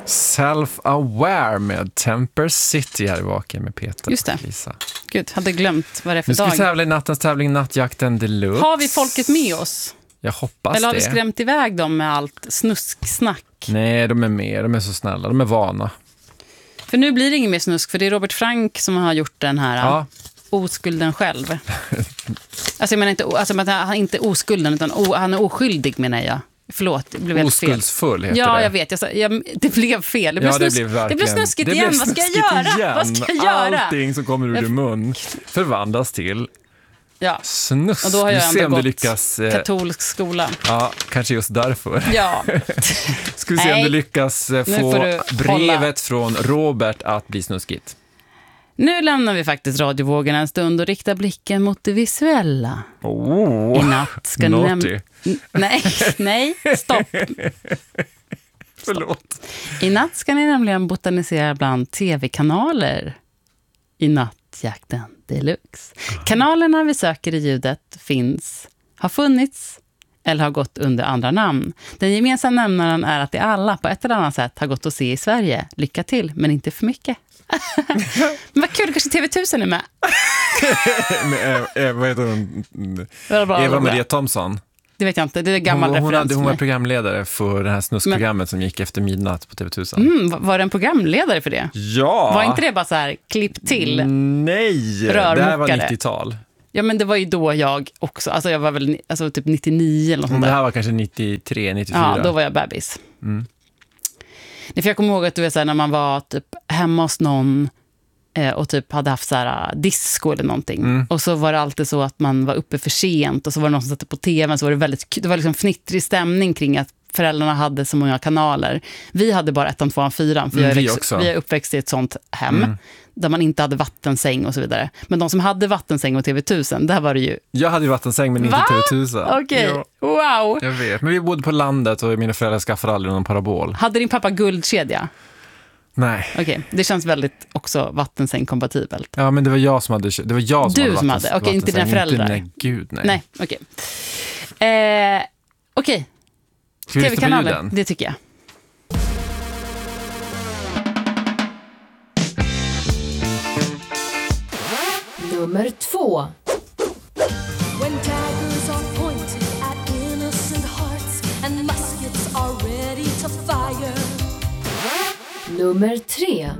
Self-aware med Temper City här i Vaken med Peter. Just det. Och Lisa. Gud, hade glömt vad det är för Nu ska vi dag. tävla i nattens tävling Nattjakten Deluxe. Har vi folket med oss? Jag hoppas Eller har vi det. skrämt iväg dem med allt snusksnack? Nej, de är med. De är så snälla. De är vana. För nu blir det ingen mer snusk, för det är Robert Frank som har gjort den här Ja. oskulden själv. Alltså jag menar inte, alltså, han är inte oskulden, utan han är oskyldig menar jag. Förlåt, det blev helt fel. Oskuldsfull heter Ja, det. jag vet. Det blev fel. Det blev, det blev snuskigt igen. Vad ska jag göra? Vad ska jag göra? Allting som kommer ur din mun förvandlas till snusk. Och då har jag se ändå om du gått lyckas, katolsk skola. Ja, kanske just därför. Ja. Ska vi se om du lyckas få brevet från Robert att bli snuskigt. Nu lämnar vi faktiskt radiovågorna en stund och riktar blicken mot det visuella. I natt ska ni Nej, stopp. Förlåt. I natt ska ni nämligen botanisera bland tv-kanaler i Nattjakten Deluxe. Kanalerna vi söker i ljudet har funnits eller har gått under andra namn. Den gemensamma nämnaren är att det alla på ett eller annat sätt har gått att se i Sverige. Lycka till, men inte för mycket. Men vad kul, kanske TV1000 är med. Vad heter hon? Eva Maria Thomsson. Det vet jag inte, det är gammal referens. Hon var programledare för det här snuskprogrammet som gick efter midnatt på TV1000. Var det en programledare för det? Ja! Var inte det bara så här, klipp till? Nej, rörmokare? Det här var 90-tal. Ja, men det var ju då jag också, alltså jag var väl typ 99 eller något sånt där. Det här var kanske 93, 94. Ja, då var jag bebis. För jag kommer ihåg att du vet, så här, när man var typ hemma hos någon och typ hade haft så här disco eller någonting. Och så var det alltid så att man var uppe för sent och så var det någon som satt på tvn, så var det var liksom fnittrig stämning kring att föräldrarna hade så många kanaler. Vi hade bara 1, 2, 4 för vi är uppväxt i ett sånt hem där man inte hade vattensäng och så vidare. Men de som hade vattensäng och TV1000, där var det ju... Jag hade ju vattensäng men inte TV1000. Okej, wow. Jag vet, men vi bodde på landet och mina föräldrar skaffade aldrig någon parabol. Hade din pappa guldkedja? Nej. Okej, det känns väldigt också vattensäng-kompatibelt. Ja, men det var jag som hade Okej, inte dina föräldrar. Nej, gud, nej. Nej, okej. Okej. TV-kanalen, det tycker jag. Nummer 2. When daggers are pointed at innocent hearts and muskets are ready to fire. Nummer 3.